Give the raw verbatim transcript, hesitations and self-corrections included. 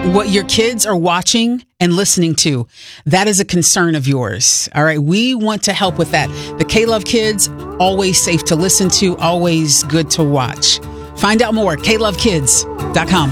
what your kids are watching and listening to, that is a concern of yours. All right. We want to help with that. The K-Love Kids, always safe to listen to, always good to watch. Find out more, K love kids dot com.